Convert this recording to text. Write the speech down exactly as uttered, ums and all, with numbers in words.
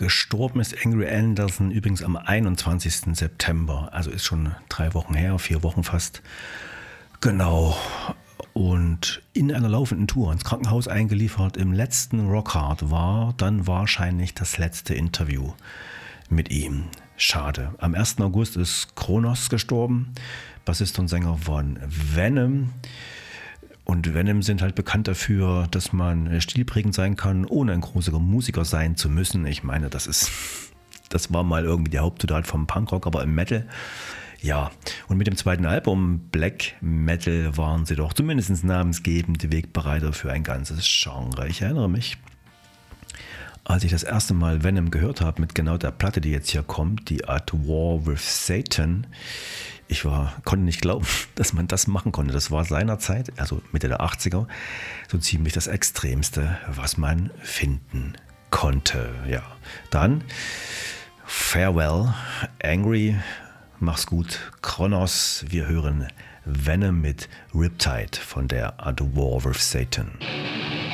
Gestorben ist Angry Anderson übrigens am einundzwanzigsten September. Also ist schon drei Wochen her, vier Wochen fast. Genau. Und in einer laufenden Tour ins Krankenhaus eingeliefert. Im letzten Rockhard war dann wahrscheinlich das letzte Interview mit ihm. Schade. Am ersten August ist Kronos gestorben, Bassist und Sänger von Venom. Und Venom sind halt bekannt dafür, dass man stilprägend sein kann, ohne ein großer Musiker sein zu müssen. Ich meine, das ist, das war mal irgendwie die Hauptzutat vom Punkrock, aber im Metal, ja. Und mit dem zweiten Album Black Metal waren sie doch zumindest namensgebende Wegbereiter für ein ganzes Genre. Ich erinnere mich, als ich das erste Mal Venom gehört habe, mit genau der Platte, die jetzt hier kommt, die At War with Satan. Ich war, konnte nicht glauben, dass man das machen konnte. Das war seinerzeit, also Mitte der achtziger, so ziemlich das Extremste, was man finden konnte. Ja, dann Farewell, Angry, mach's gut, Kronos. Wir hören Venom mit Riptide von der At War with Satan.